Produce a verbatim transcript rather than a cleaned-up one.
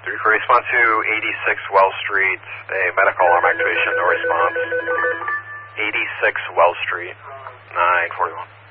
Response to eighty-six Wells Street, a medical alarm activation, no response. eighty-six Wells Street, nine forty-one.